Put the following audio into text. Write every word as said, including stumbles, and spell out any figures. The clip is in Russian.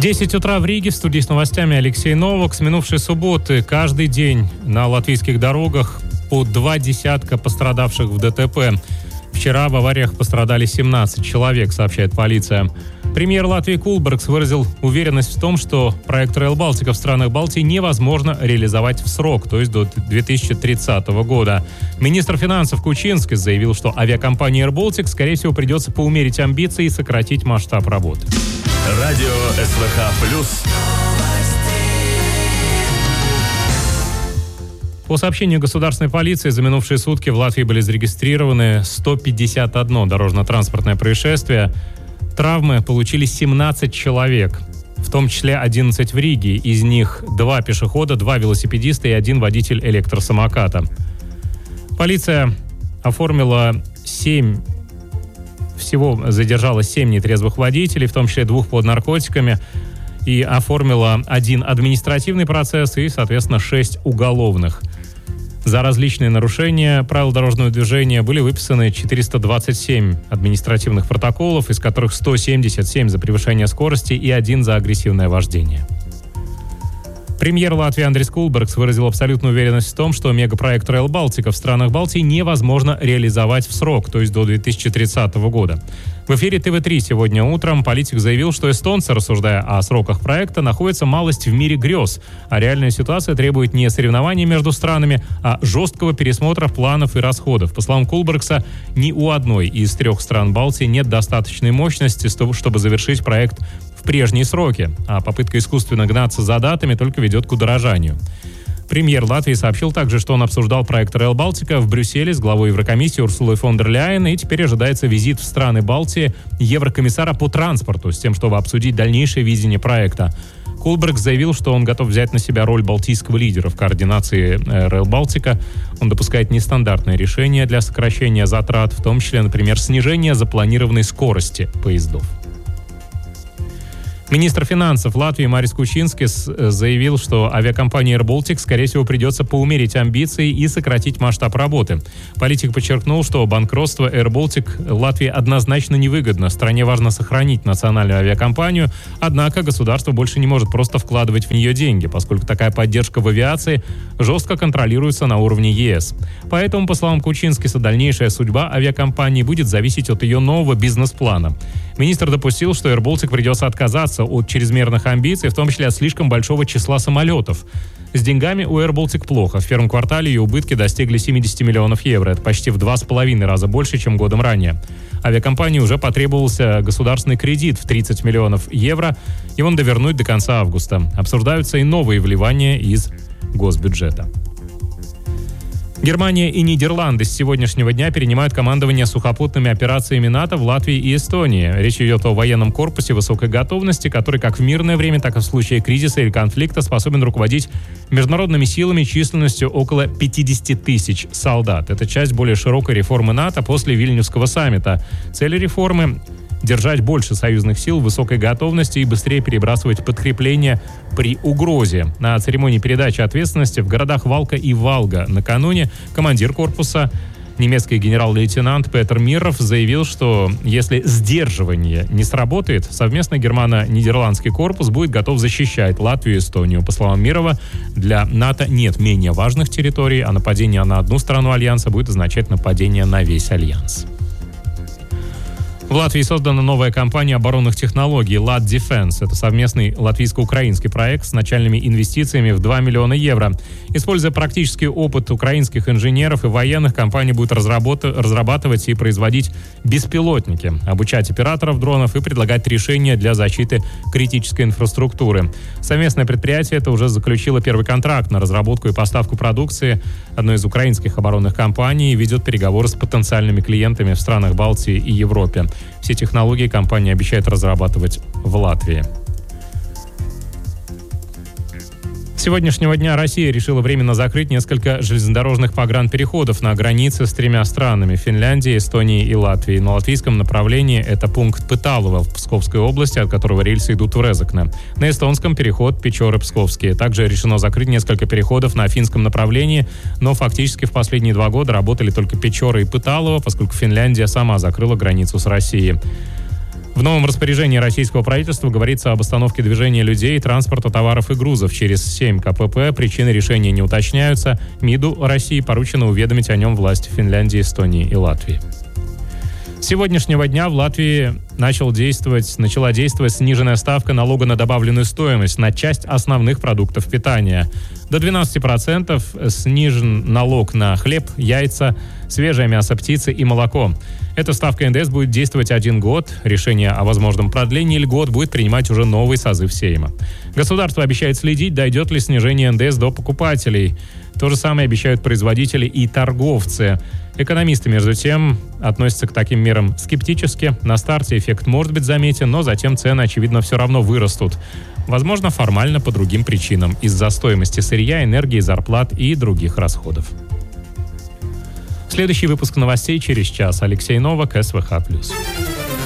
десять утра в Риге. В студии с новостями Алексей Новак. С минувшей субботы каждый день на латвийских дорогах по два десятка пострадавших в ДТП. Вчера в авариях пострадали семнадцать человек, сообщает полиция. Премьер Латвии Кулбергс выразил уверенность в том, что проект Rail Baltica в странах Балтии невозможно реализовать в срок, то есть до две тысячи тридцатого года. Министр финансов Кучинскис заявил, что авиакомпании Air Baltic, скорее всего, придется поумерить амбиции и сократить масштаб работы. Радио СВХ плюс. По сообщению государственной полиции, за минувшие сутки в Латвии были зарегистрированы сто пятьдесят одно дорожно-транспортное происшествие. Травмы получили семнадцать человек, в том числе одиннадцать в Риге. Из них два пешехода, два велосипедиста и один водитель электросамоката. Полиция оформила семь, всего задержала семь нетрезвых водителей, в том числе двух под наркотиками, и оформила один административный процесс и, соответственно, шесть уголовных. За различные нарушения правил дорожного движения были выписаны четыреста двадцать семь административных протоколов, из которых сто семьдесят семь за превышение скорости и один за агрессивное вождение. Премьер Латвии Андрис Кулбергс выразил абсолютную уверенность в том, что мегапроект Rail Baltica в странах Балтии невозможно реализовать в срок, то есть до две тысячи тридцатого года. В эфире тэ вэ три сегодня утром политик заявил, что эстонцы, рассуждая о сроках проекта, находятся малость в мире грез, а реальная ситуация требует не соревнований между странами, а жесткого пересмотра планов и расходов. По словам Кулбергса, ни у одной из трех стран Балтии нет достаточной мощности, чтобы завершить проект в прежние сроки, а попытка искусственно гнаться за датами только ведет к удорожанию. Премьер Латвии сообщил также, что он обсуждал проект Rail Baltica в Брюсселе с главой Еврокомиссии Урсулой фон дер Ляйен, и теперь ожидается визит в страны Балтии еврокомиссара по транспорту с тем, чтобы обсудить дальнейшее видение проекта. Кулбергс заявил, что он готов взять на себя роль балтийского лидера в координации Rail Baltica. Он допускает нестандартные решения для сокращения затрат, в том числе, например, снижение запланированной скорости поездов. Министр финансов Латвии Марис Кучинскис заявил, что авиакомпании Air Baltic, скорее всего, придется поумерить амбиции и сократить масштаб работы. Политик подчеркнул, что банкротство Air Baltic Латвии однозначно невыгодно. Стране важно сохранить национальную авиакомпанию, однако государство больше не может просто вкладывать в нее деньги, поскольку такая поддержка в авиации жестко контролируется на уровне е эс. Поэтому, по словам Кучинскиса, дальнейшая судьба авиакомпании будет зависеть от ее нового бизнес-плана. Министр допустил, что Air Baltic придется отказаться от чрезмерных амбиций, в том числе от слишком большого числа самолетов. С деньгами у Air Baltic плохо. В первом квартале ее убытки достигли семьдесят миллионов евро. Это почти в два с половиной раза больше, чем годом ранее. Авиакомпании уже потребовался государственный кредит в тридцать миллионов евро. Его надо вернуть до конца августа. Обсуждаются и новые вливания из госбюджета. Германия и Нидерланды с сегодняшнего дня перенимают командование сухопутными операциями НАТО в Латвии и Эстонии. Речь идет о военном корпусе высокой готовности, который как в мирное время, так и в случае кризиса или конфликта способен руководить международными силами численностью около пятьдесят тысяч солдат. Это часть более широкой реформы НАТО после Вильнюсского саммита. Цель реформы — держать больше союзных сил в высокой готовности и быстрее перебрасывать подкрепления при угрозе. На церемонии передачи ответственности в городах Валка и Валга накануне командир корпуса, немецкий генерал-лейтенант Петер Миров, заявил, что если сдерживание не сработает, совместно германо-нидерландский корпус будет готов защищать Латвию и Эстонию. По словам Мирова, для НАТО нет менее важных территорий, а нападение на одну страну Альянса будет означать нападение на весь Альянс. В Латвии создана новая компания оборонных технологий «Lat Defense». Это совместный латвийско-украинский проект с начальными инвестициями в два миллиона евро. Используя практический опыт украинских инженеров и военных, компания будет разрабатывать и производить беспилотники, обучать операторов дронов и предлагать решения для защиты критической инфраструктуры. Совместное предприятие это уже заключило первый контракт на разработку и поставку продукции. Одной из украинских оборонных компаний ведет переговоры с потенциальными клиентами в странах Балтии и Европе. Все технологии компания обещает разрабатывать в Латвии. С сегодняшнего дня Россия решила временно закрыть несколько железнодорожных погранпереходов на границе с тремя странами – Финляндией, Эстонией и Латвией. На латвийском направлении это пункт Пыталово в Псковской области, от которого рельсы идут в Резекне. На эстонском переход Печоры-Псковские. Также решено закрыть несколько переходов на финском направлении, но фактически в последние два года работали только Печоры и Пыталово, поскольку Финляндия сама закрыла границу с Россией. В новом распоряжении российского правительства говорится об остановке движения людей, транспорта, товаров и грузов через семь ка пэ пэ. Причины решения не уточняются. МИДу России поручено уведомить о нем власти Финляндии, Эстонии и Латвии. С сегодняшнего дня в Латвии начал действовать, начала действовать сниженная ставка налога на добавленную стоимость на часть основных продуктов питания. До двенадцати процентов снижен налог на хлеб, яйца, свежее мясо птицы и молоко. Эта ставка эн дэ эс будет действовать один год. Решение о возможном продлении льгот будет принимать уже новый созыв Сейма. Государство обещает следить, дойдет ли снижение эн дэ эс до покупателей. То же самое обещают производители и торговцы. Экономисты, между тем, относятся к таким мерам скептически. На старте эффект может быть заметен, но затем цены, очевидно, все равно вырастут. Возможно, формально по другим причинам. Из-за стоимости сырья, энергии, зарплат и других расходов. Следующий выпуск новостей через час. Алексей Новак, эс вэ ха плюс.